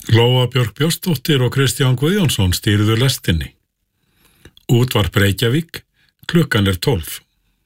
Lóa Björk Björnsdóttir og Kristján Guðjónsson stýrðu lestinni. Útvarp Reykjavík, klukkan 12.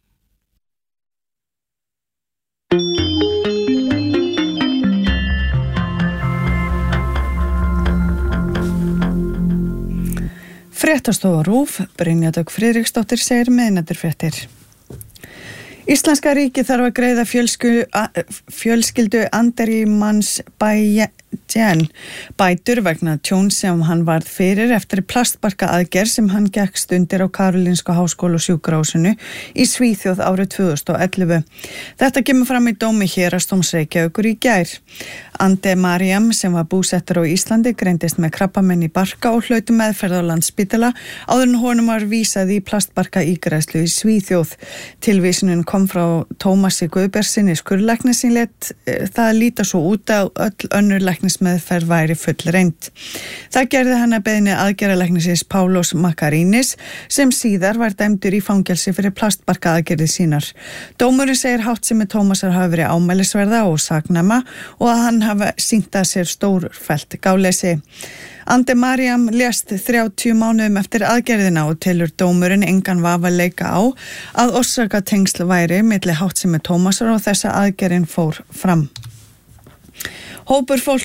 Fréttastofa RÚV, Brynja Dögg Friðriksdóttir segir miðnæturfréttir. Íslenska ríkið þarf að greiða fjölskyldu Andrýmans Bæjen bætur vegna tjóns sem hann varð fyrir eftir plastbarka aðgerð sem hann gekkst undir á Karolinska háskóla og sjúkrahúsinu í Svíþjóð árið 2011. Þetta kemur fram í dómi Héraðsdóms Reykjavíkur í gær. Ande Mariam sem var búsettur á Íslandi greindist með krabbamenn í barka og hlaut meðferð á Landspítala áður en honum var vísað í plastbarka ígræðslu í Svíþjóð. Tilvísunin kom frá Tómasi Guðbergssyni skurðlækni sem lét það líta svo út að öll önnur læknismeðferð væri fullreynd. Það gerði hann að beiðni aðgerðalæknisins Pálos Makarínis sem síðar var dæmdur í fangelsi fyrir plastbarka aðgerðir sínar. Dómurinn segir háttsemi Tómasar hafi verið ámælisverða og saknæma og að hann hafi sýnt að sér stórfellt gáleysi. Ande Mariam lést 30 mánuðum eftir aðgerðina og telur dómurinn engan vafa leika á að orsakatengsl væri milli háttsemi Tómasar og þessa aðgerðin fór fram. Hópur fólks